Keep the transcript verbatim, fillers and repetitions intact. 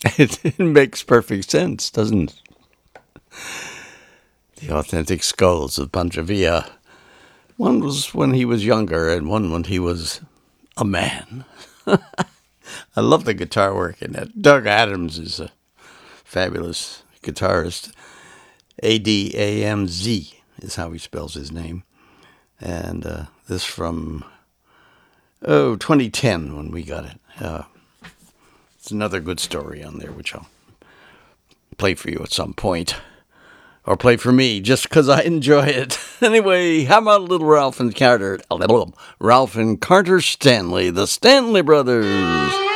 It, it makes perfect sense, doesn't it? The Authentic Skulls of Panchavia. One was when he was younger, and one when he was a man. I love the guitar work in that. Doug Adams is a fabulous guitarist. A D A M Z is how he spells his name. And uh, this from, oh, twenty ten when we got it. Uh, it's another good story on there, which I'll play for you at some point. Or play for me, just because I enjoy it. Anyway, how about little Ralph and Carter? Ralph and Carter Stanley, the Stanley Brothers.